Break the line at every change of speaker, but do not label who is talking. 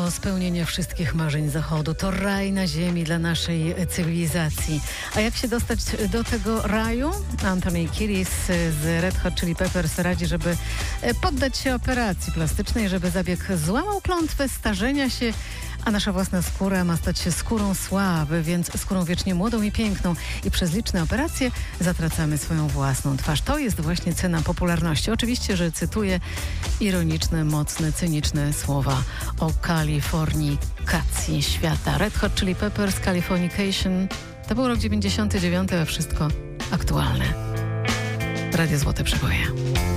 To spełnienie wszystkich marzeń Zachodu. To raj na ziemi dla naszej cywilizacji. A jak się dostać do tego raju? Anthony Kiedis z Red Hot Chili Peppers radzi, żeby poddać się operacji plastycznej, żeby zabieg złamał klątwę starzenia się, a nasza własna skóra ma stać się skórą sławy, więc skórą wiecznie młodą i piękną. I przez liczne operacje zatracamy swoją własną twarz. To jest właśnie cena popularności. Oczywiście, że cytuję ironiczne, mocne, cyniczne słowa o kalifornikacji świata. Red Hot Chili Peppers, Californication. To był rok 99, a wszystko aktualne. Radio Złote Przeboje.